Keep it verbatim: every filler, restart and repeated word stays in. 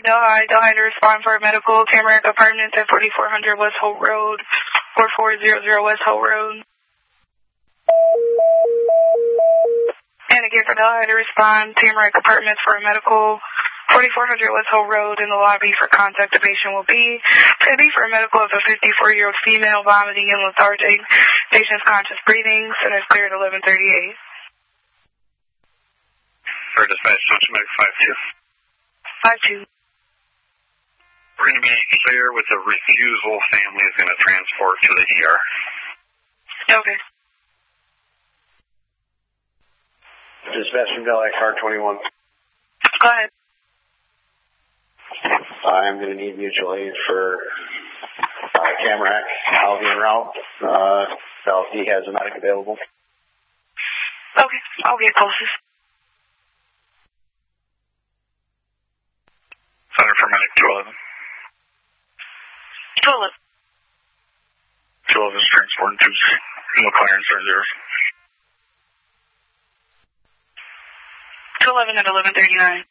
Delhi. Delhi to respond for a medical. Tamarack Apartments at forty-four hundred West Holt Road, four four zero zero West Holt Road. And again for Delhi to respond, Tamarack Apartments for a medical, forty-four hundred West Holt Road. In the lobby for contact the patient will be, to be for a medical of a fifty-four-year-old female vomiting and lethargic. Patient's conscious breathing, center is clear at eleven thirty-eight. For dispatch, Medic five two. five two. We're going to be clear with the refusal. Family is going to transport to the E R. Okay. Dispatch from Delhi, car twenty-one. Go ahead. I'm going to need mutual aid for uh, Tamarack, Albion route. Uh, L C has a medic available. Okay, I'll get closest. Center for medic two eleven. two eleven. two eleven is transporting to no clearance or zeros. two eleven at eleven thirty-nine.